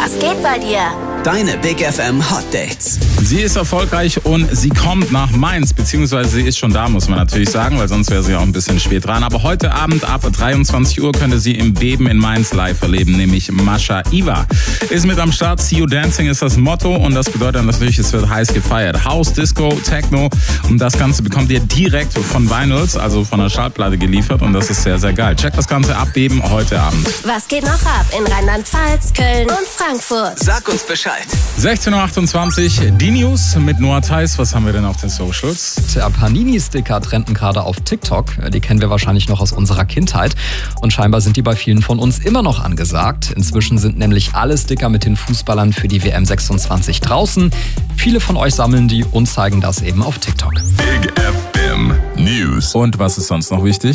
Was geht bei dir? Deine Big FM Hot Dates. Sie ist erfolgreich und sie kommt nach Mainz, beziehungsweise sie ist schon da, muss man natürlich sagen, weil sonst wäre sie auch ein bisschen spät dran. Aber heute Abend ab 23 Uhr könnt ihr sie im Beben in Mainz live erleben, nämlich Mascha Iwa. Ist mit am Start, See You Dancing ist das Motto und das bedeutet natürlich, es wird heiß gefeiert. House, Disco, Techno und das Ganze bekommt ihr direkt von Vinyls, also von der Schallplatte geliefert und das ist sehr, sehr geil. Checkt das Ganze ab, Beben heute Abend. Was geht noch ab in Rheinland-Pfalz, Köln und Frankfurt? Sag uns Bescheid. 16.28 Uhr, die News mit Noah Theis. Was haben wir denn auf den Socials? Der Panini-Sticker trenden gerade auf TikTok. Die kennen wir wahrscheinlich noch aus unserer Kindheit. Und scheinbar sind die bei vielen von uns immer noch angesagt. Inzwischen sind nämlich alle Sticker mit den Fußballern für die WM 26 draußen. Viele von euch sammeln die und zeigen das eben auf TikTok. Big FM News. Und was ist sonst noch wichtig?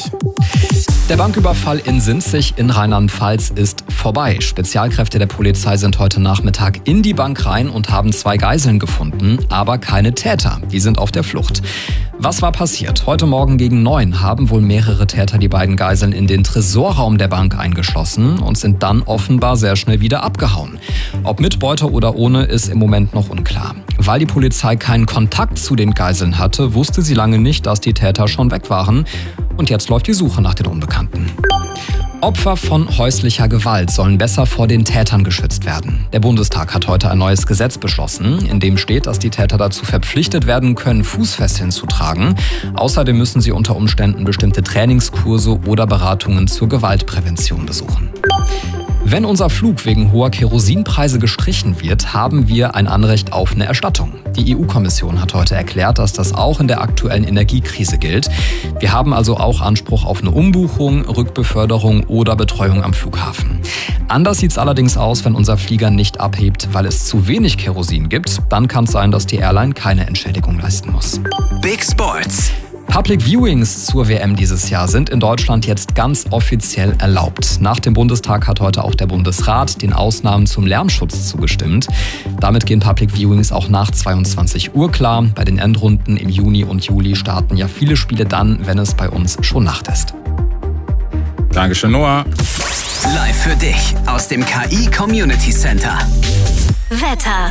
Der Banküberfall in Sinzig in Rheinland-Pfalz ist vorbei. Spezialkräfte der Polizei sind heute Nachmittag in die Bank rein und haben 2 Geiseln gefunden, aber keine Täter. Die sind auf der Flucht. Was war passiert? Heute Morgen gegen 9 haben wohl mehrere Täter die beiden Geiseln in den Tresorraum der Bank eingeschlossen und sind dann offenbar sehr schnell wieder abgehauen. Ob mit Beute oder ohne, ist im Moment noch unklar. Weil die Polizei keinen Kontakt zu den Geiseln hatte, wusste sie lange nicht, dass die Täter schon weg waren. Und jetzt läuft die Suche nach den Unbekannten. Opfer von häuslicher Gewalt sollen besser vor den Tätern geschützt werden. Der Bundestag hat heute ein neues Gesetz beschlossen, in dem steht, dass die Täter dazu verpflichtet werden können, Fußfesseln zu tragen. Außerdem müssen sie unter Umständen bestimmte Trainingskurse oder Beratungen zur Gewaltprävention besuchen. Wenn unser Flug wegen hoher Kerosinpreise gestrichen wird, haben wir ein Anrecht auf eine Erstattung. Die EU-Kommission hat heute erklärt, dass das auch in der aktuellen Energiekrise gilt. Wir haben also auch Anspruch auf eine Umbuchung, Rückbeförderung oder Betreuung am Flughafen. Anders sieht es allerdings aus, wenn unser Flieger nicht abhebt, weil es zu wenig Kerosin gibt. Dann kann es sein, dass die Airline keine Entschädigung leisten muss. Big Sports. Public Viewings zur WM dieses Jahr sind in Deutschland jetzt ganz offiziell erlaubt. Nach dem Bundestag hat heute auch der Bundesrat den Ausnahmen zum Lärmschutz zugestimmt. Damit gehen Public Viewings auch nach 22 Uhr klar. Bei den Endrunden im Juni und Juli starten ja viele Spiele dann, wenn es bei uns schon Nacht ist. Dankeschön, Noah. Live für dich aus dem KI Community Center. Wetter.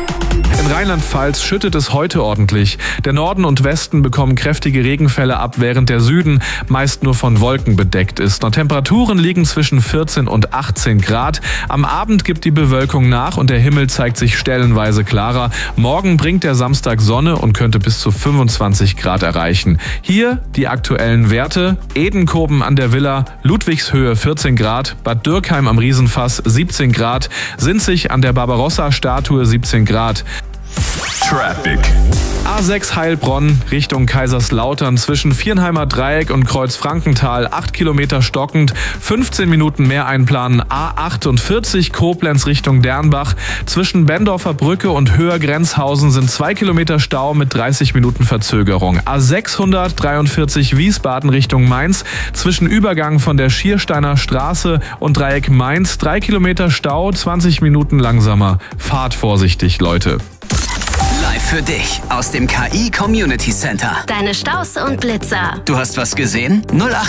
In Rheinland-Pfalz schüttet es heute ordentlich. Der Norden und Westen bekommen kräftige Regenfälle ab, während der Süden meist nur von Wolken bedeckt ist. Die Temperaturen liegen zwischen 14 und 18 Grad. Am Abend gibt die Bewölkung nach und der Himmel zeigt sich stellenweise klarer. Morgen bringt der Samstag Sonne und könnte bis zu 25 Grad erreichen. Hier die aktuellen Werte. Edenkoben an der Villa, Ludwigshöhe 14 Grad, Bad Dürkheim am Riesenfass 17 Grad, Sinzig an der Barbarossa-Statue 17 Grad. Traffic. A6 Heilbronn Richtung Kaiserslautern zwischen Viernheimer Dreieck und Kreuzfrankenthal 8 Kilometer stockend, 15 Minuten mehr einplanen. A48 Koblenz Richtung Dernbach zwischen Bendorfer Brücke und Höher-Grenzhausen sind 2 Kilometer Stau mit 30 Minuten Verzögerung. A643 Wiesbaden Richtung Mainz zwischen Übergang von der Schiersteiner Straße und Dreieck Mainz 3 Kilometer Stau, 20 Minuten langsamer. Fahrt vorsichtig, Leute. Live für dich aus dem KI Community Center. Deine Staus und Blitzer. Du hast was gesehen? 08